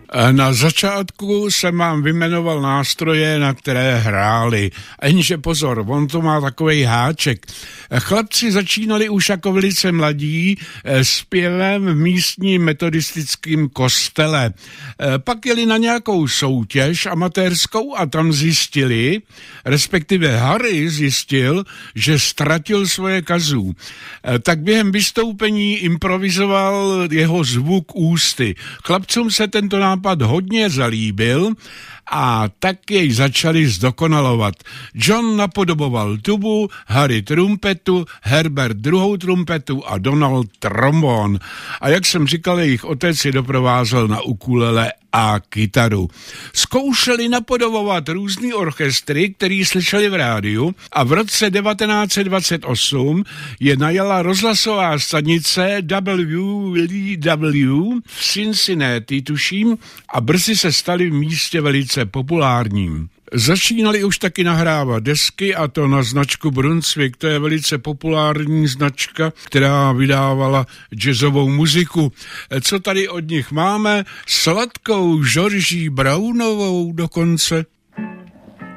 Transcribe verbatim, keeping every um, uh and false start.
Na začátku jsem vám vymenoval nástroje, na které hráli. Jenže pozor, on to má takovej háček. Chlapci začínali už jako velice mladí zpěvem v místním metodistickém kostele. Pak jeli na nějakou soutěž amatérskou a tam zjistili, respektive Harry zjistil, že ztratil svoje kazoo. Tak během vystoupení improvizoval jeho zvuk ústy. Chlapcům se tento nápad hodně zalíbil a tak jej začali zdokonalovat. John napodoboval tubu, Harry trumpetu, Herbert druhou trumpetu a Donald trombon. A jak jsem říkal, jejich otec je doprovázel na ukulele a kytaru. Zkoušeli napodobovat různý orchestry, který slyšeli v rádiu, a v roce devatenáct set dvacet osm je najala rozhlasová stanice W L W v Cincinnati, tuším, a brzy se stali v místě velice populárním. Začínali už taky nahrávat desky, a to na značku Brunswick. To je velice populární značka, která vydávala jazzovou muziku. Co tady od nich máme? Sladkou Georgie Brownovou dokonce.